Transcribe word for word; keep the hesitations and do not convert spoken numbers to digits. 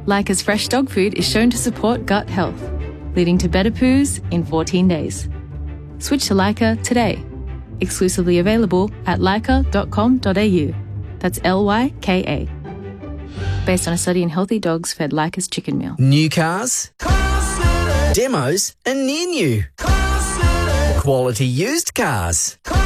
Lyca's fresh dog food is shown to support gut health, leading to better poos in fourteen days. Switch to Lyca today. Exclusively available at lyca dot com dot a u. That's L Y K A. Based on a study in healthy dogs fed Lyca's chicken meal. New cars, demos and near new. Quality used cars.